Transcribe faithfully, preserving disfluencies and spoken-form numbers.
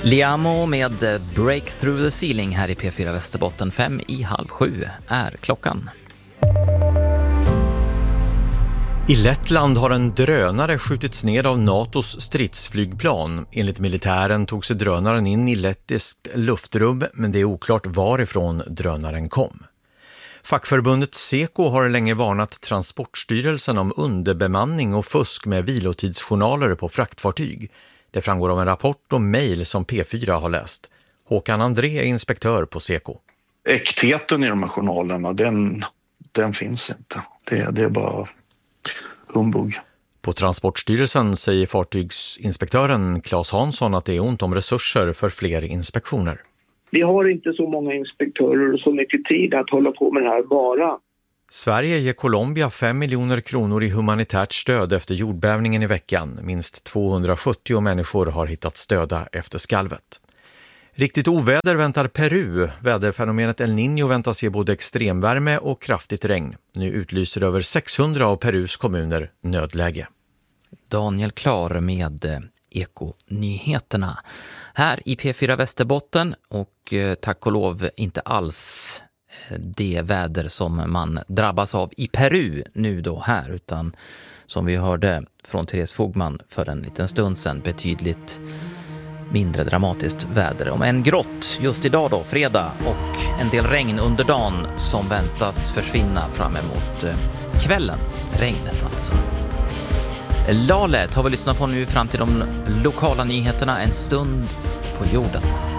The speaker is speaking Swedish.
Liamo med Break Through the Ceiling här i P fyra Västerbotten. Fem i halv sju är klockan. I Lettland har en drönare skjutits ned av NATOs stridsflygplan. Enligt militären tog sig drönaren in i lettiskt luftrum, men det är oklart varifrån drönaren kom. Fackförbundet Seko har länge varnat Transportstyrelsen om underbemanning och fusk med vilotidsjournaler på fraktfartyg. Det framgår av en rapport och mejl som P fyra har läst. Håkan André är inspektör på Seko. Äktheten i de här journalerna, den, den finns inte. Det, det är bara humbug. På Transportstyrelsen säger fartygsinspektören Claes Hansson att det är ont om resurser för fler inspektioner. Vi har inte så många inspektörer och så mycket tid att hålla på med det här bara. Sverige ger Colombia fem miljoner kronor i humanitärt stöd efter jordbävningen i veckan. Minst tvåhundrasjuttio människor har hittat stöda efter skalvet. Riktigt oväder väntar Peru. Väderfenomenet El Niño väntas ge både extremvärme och kraftigt regn. Nu utlyser över sexhundra av Perus kommuner nödläge. Daniel Klar med Eko-nyheterna här i P fyra Västerbotten, och eh, tack och lov inte alls det väder som man drabbas av i Peru nu då här, utan som vi hörde från Therese Fogman för en liten stund sedan, betydligt mindre dramatiskt väder. Om en grått just idag då, fredag, och en del regn under dagen som väntas försvinna fram emot kvällen. Regnet alltså. Lalet har vi lyssnat på nu fram till de lokala nyheterna. En stund på jorden.